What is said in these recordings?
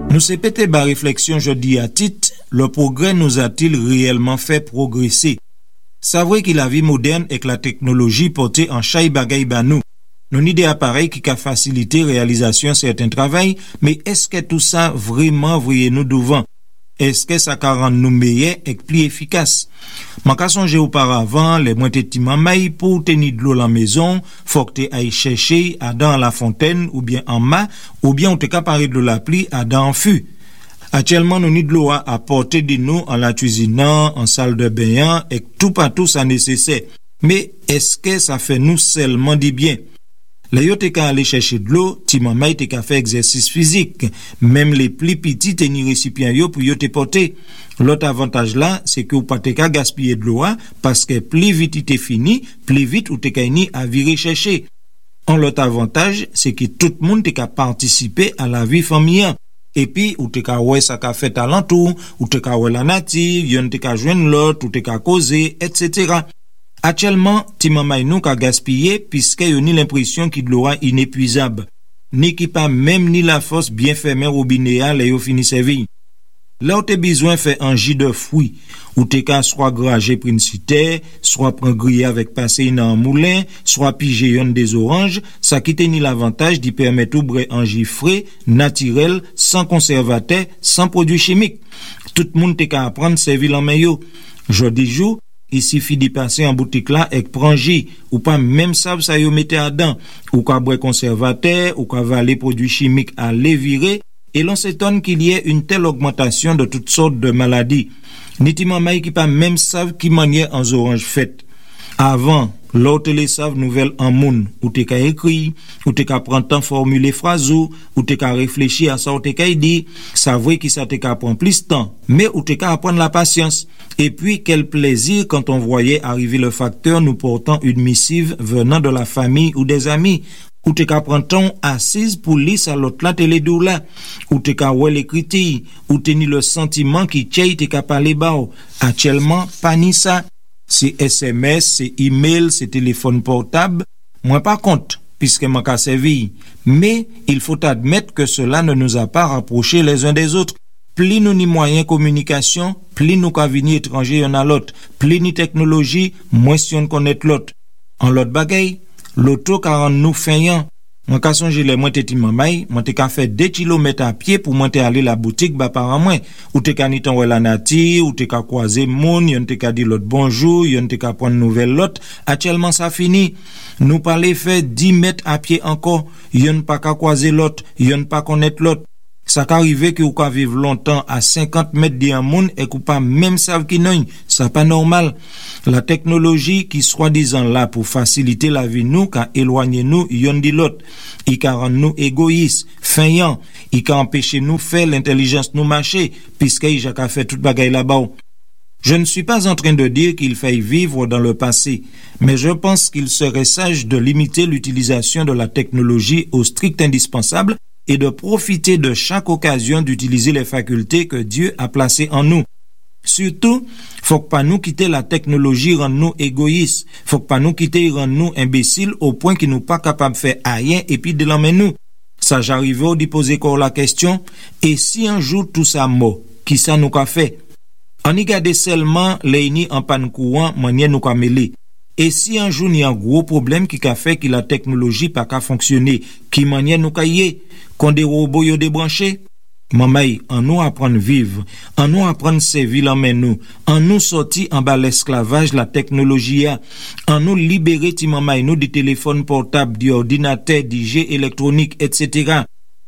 Nous se pété ba réflexion jeudi à titre, le progrès nous a-t-il réellement fait progresser? C'est vrai que la vie moderne et que la technologie portée en chay bagay ba nous. Nous ni des appareils qui faciliter réalisation certains travail, mais est-ce que tout ça vraiment voyez nous devant? Est-ce que ça rend nous meilleurs et plus efficaces? Man ka songe auparavant, les moins petits mamay pour tenir de l'eau la maison, faut que tu ailles chercher à dans la fontaine ou bien en ma, ou bien on te capare de la pluie à dans en fût. Actuellement, nous ni de l'eau à porter de nous en la cuisinant, en salle de bain et tout partout ça nécessaire. Mais est-ce que ça fait nous seulement du bien? Les yo te ka aller chercher de l'eau, ti mamay te ka faire exercice physique. Même les plus petits te ni récipients yo pour yo te porter. L'autre avantage là, c'est que ou pas te ka gaspiller de l'eau, parce que plus vite il te fini, plus vite ou te ka ni à virer chercher. L'autre avantage, c'est que tout le monde te ka participer à la vie familiale. Et puis, ou te ka ouais ça ka fait alentour, ou te ka ouais la nature, yon te ka joindre l'autre, ou te ka causer, etc. Actuellement, ti mamay nou ka gaspiller puisque yon ni l'impression qu'il l'aura inépuisable. Ni qui pas même ni la force bien fermer robinet et yo fini servi. Là où t'es besoin faire un jus de fruits, ou t'es qu'à soit grager principité, soit prendre grillé avec passer dans un moulin, soit piger yon des oranges, ça qui ni l'avantage d'y permettre ou bre un jus frais, naturel, sans conservateur, sans produits chimiques. Tout le monde t'es qu'à apprendre servir en maillot. Jodi jou, il suffit d'y passer en boutique là et prendre jus, ou pas même savent ça yo mette à dedans, ou qu'à bre conservateur, ou qu'à valer produits chimiques à les virer, et l'on s'étonne qu'il y ait une telle augmentation de toutes sortes de maladies. Niti mamay qui pas même savent qui manière en orange faites. Avant, l'autre les savent nouvelle en moun, ou t'es qu'à écrit, ou t'es qu'à prendre temps formuler phrase ou t'es qu'à réfléchir à ça ou t'es qu'à dire, ça vrai qui ça t'es qu'à prendre plus de temps, mais ou t'es qu'à apprendre la patience. Et puis, quel plaisir quand on voyait arriver le facteur nous portant une missive venant de la famille ou des amis. Ou te ka prend ton assise pour lire sa l'autre la télé dou là, ou te ka wè l'écriture, ou te ni le sentiment qui tchèy te ka parler bao. Actuellement, pas ni ça. C'est SMS, c'est email, c'est téléphone portable. Moi pas compte, puisque m'a ka servi. Mais, il faut admettre que cela ne nous a pas rapprochés les uns des autres. Plus nous ni moyens communication, plus nous ka vini étranger y'en a l'autre. Plus ni technologie, moins si on connaît l'autre. En l'autre bagay, l'auto ka rend nous feignant. Moi ka songe les moi teti mamay, moi te ka fait 2 kilomètres à pied pour monter aller la boutique ba parent moi. Ou te ka ni ton la nature, ou te ka croiser moun, yon te ka di l'autre bonjour, yon te ka prendre nouvelle l'autre. Actuellement ça fini. Nous parler fait 10 mètres à pied encore, yon pas ka croiser l'autre, yon pas connaître l'autre. Ça qu'arrive que ou ka vivre longtemps à 50 mètres d'un monde et qu'on pas même savent qui non, ça pas normal. La technologie qui soi-disant là pour faciliter la vie nous, qu'a éloigner nous yon di l'autre, il qu'a rend nous égoïstes, feignants, il qu'a empêché nous faire l'intelligence nous marcher, puisque il a fait toute bagaille là-bas. Je ne suis pas en train de dire qu'il faille vivre dans le passé, mais je pense qu'il serait sage de limiter l'utilisation de la technologie au strict indispensable et de profiter de chaque occasion d'utiliser les facultés que Dieu a placées en nous. Surtout, faut pas nous quitter la technologie rendre nous égoïstes, faut pas nous quitter rendre nous imbéciles au point qu'ils nous pas capables de faire rien et puis de l'emmener nous. Ça j'arrive au d'y poser encore la question, et si un jour tout ça mort, qui ça nous qu'a fait? On y garde seulement les ni en panne courant, manière nous qu'a mêlé. Et si un jour il y a un gros problème qui a fait que la technologie pas qu'à fonctionner, qui manière nous qu'a y qu'on des robots yo débranchés? Mamay, en nous apprendre vivre, en nous apprendre servir en main nous, en nous sortir en bas l'esclavage, la technologie, en nous libérer ti mamay nous des téléphones portables, des ordinateurs, des jeux électroniques, etc.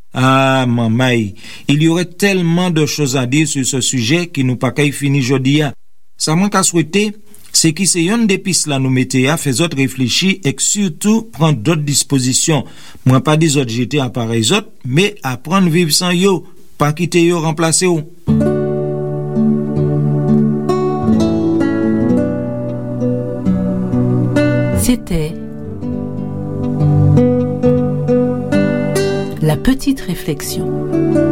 Ah, mamay, il y aurait tellement de choses à dire sur ce sujet qui nous pas qu'à finir aujourd'hui. Ça manque à souhaiter, c'est qui c'est une des pistes là nous mettez à faire autres réfléchir et que surtout prendre d'autres dispositions. Moi pas des autres jeter à pareils autres, mais apprendre vivre sans yo. Pas quitter yo remplacer ou. C'était la petite réflexion.